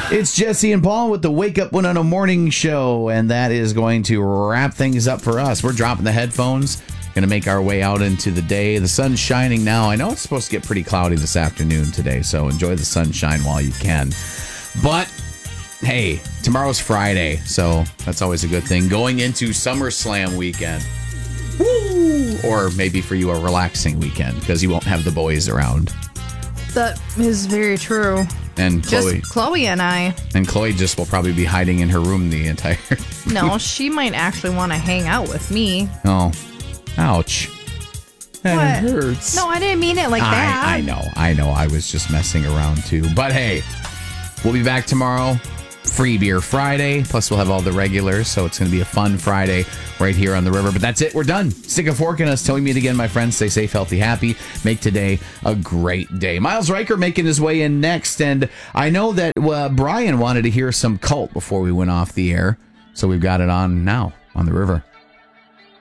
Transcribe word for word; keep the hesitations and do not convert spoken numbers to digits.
It's Jesse and Paul with the Wake Up Winona Morning Show, and that is going to wrap things up for us. We're dropping the headphones, going to make our way out into the day. The sun's shining now. I know it's supposed to get pretty cloudy this afternoon today, so enjoy the sunshine while you can. But, hey, tomorrow's Friday, so that's always a good thing. Going into SummerSlam weekend. Woo! Or maybe for you, a relaxing weekend, because you won't have the boys around. That is very true. And Chloe. Just Chloe and I. And Chloe just will probably be hiding in her room the entire... No, she might actually want to hang out with me. Oh. Ouch. That What? hurts. No, I didn't mean it like that. I, I know. I know. I was just messing around too. But hey, we'll be back tomorrow. Free Beer Friday. Plus, we'll have all the regulars. So it's going to be a fun Friday right here on the river. But that's it. We're done. Stick a fork in us. Till we meet again, my friends. Stay safe, healthy, happy. Make today a great day. Miles Riker making his way in next. And I know that uh, Brian wanted to hear some Cult before we went off the air. So we've got it on now on the river.